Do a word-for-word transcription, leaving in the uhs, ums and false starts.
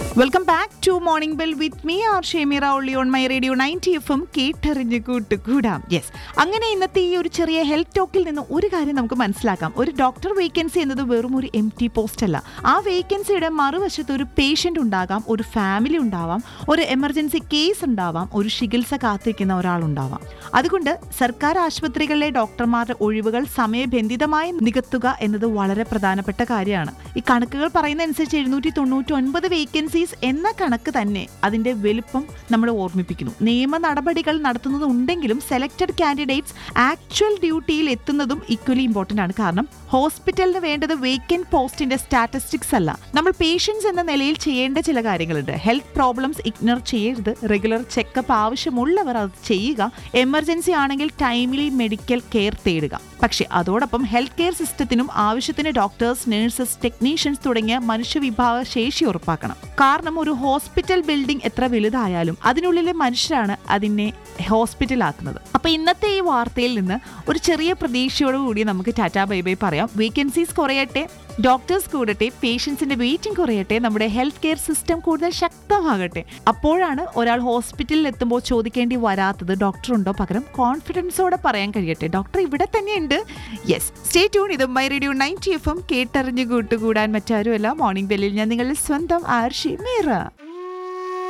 Welcome back to morning bell with me R Shemeera only on my radio ninety F M കേട്ടറിഞ്ഞ് കൂട്ടുകൂടാം. Yes, അങ്ങനെ ഇന്നത്തെ ഈ ഒരു ചെറിയ ഹെൽത്ത് ടോക്കിൽ നിന്ന് ഒരു കാര്യം നമുക്ക് മനസ്സിലാക്കാം. ഒരു ഡോക്ടർ വേക്കൻസി എന്നത് വെറും ഒരു എം ടി പോസ്റ്റ് അല്ല. ആ വേക്കൻസിയുടെ മറുവശത്ത് ഒരു പേഷ്യൻ്റ് ഉണ്ടാകാം, ഒരു ഫാമിലി ഉണ്ടാവാം, ഒരു എമർജൻസി കേസ് ഉണ്ടാവാം, ഒരു ചികിത്സ കാത്തിരിക്കുന്ന ഒരാളുണ്ടാവാം. അതുകൊണ്ട് സർക്കാർ ആശുപത്രികളിലെ ഡോക്ടർമാരുടെ ഒഴിവുകൾ സമയബന്ധിതമായി നികത്തുക എന്നത് വളരെ പ്രധാനപ്പെട്ട കാര്യമാണ്. ഈ കണക്കുകൾ പറയുന്നതനുസരിച്ച് എഴുന്നൂറ്റി തൊണ്ണൂറ്റി ഒൻപത് വേക്കൻസി എന്ന കണക്ക് തന്നെ അതിന്റെ വലുപ്പം നമ്മൾ ഓർമ്മിപ്പിക്കുന്നു. നിയമ നടപടികൾ നടത്തുന്നതുണ്ടെങ്കിലും സെലക്ടഡ് കാൻഡിഡേറ്റ്സ് ആക്ച്വൽ ഡ്യൂട്ടിയിൽ എത്തുന്നതും ഈക്വലി ഇമ്പോർട്ടന്റ് ആണ്. കാരണം ഹോസ്പിറ്റലിന് വേണ്ടത് വേക്കന്റ് പോസ്റ്റിന്റെ സ്റ്റാറ്റിസ്റ്റിക്സ് അല്ല, നമ്മൾ പേഷ്യൻസ് എന്ന നിലയിൽ ചെയ്യേണ്ട ചില കാര്യങ്ങളുണ്ട്. ഹെൽത്ത് പ്രോബ്ലംസ് ഇഗ്നോർ ചെയ്യരുത്. റെഗുലർ ചെക്കപ്പ് ആവശ്യമുള്ളവർ അത് ചെയ്യുക. എമർജൻസി ആണെങ്കിൽ ടൈംലി മെഡിക്കൽ കെയർ തേടുക. പക്ഷേ അതോടൊപ്പം ഹെൽത്ത് കെയർ സിസ്റ്റത്തിനും ആവശ്യത്തിന് ഡോക്ടേഴ്സ്, നഴ്സസ്, ടെക്നീഷ്യൻസ് തുടങ്ങിയ മനുഷ്യവിഭവ ശേഷി ഉറപ്പാക്കണം. കാരണം ഒരു ഹോസ്പിറ്റൽ ബിൽഡിംഗ് എത്ര വലുതായാലും അതിനുള്ളിലെ മനുഷ്യരാണ് അതിനെ ഹോസ്പിറ്റലാക്കുന്നത്. അപ്പൊ ഇന്നത്തെ ഈ വാർത്തയിൽ നിന്ന് ഒരു ചെറിയ പ്രതീക്ഷയോടുകൂടി നമുക്ക് ടാറ്റാ ബൈ ബൈ പറയാം. വേക്കൻസീസ് കുറയട്ടെ, ഡോക്ടേഴ്സ് കൂടട്ടെ, പേഷ്യൻസിന്റെ വെയിറ്റിംഗ് കുറയട്ടെ, നമ്മുടെ ഹെൽത്ത് കെയർ സിസ്റ്റം കൂടുതൽ ശക്തമാകട്ടെ. അപ്പോഴാണ് ഒരാൾ ഹോസ്പിറ്റലിൽ എത്തുമ്പോൾ ചോദിക്കേണ്ടി വരാത്തത് ഡോക്ടർ ഉണ്ടോ, പകരം കോൺഫിഡൻസോടെ പറയാൻ കഴിയട്ടെ ഡോക്ടർ ഇവിടെ തന്നെയുണ്ട്. Yes, stay tune. ഇത് my radio ninety F M കേട്ടറിഞ്ഞ് കൂട്ടുകൂടാൻ മറ്റാരുമല്ല. മോർണിംഗ് ബെല്ലിൽ ഞാൻ നിങ്ങളുടെ സ്വന്തം ആർഷി മീറ.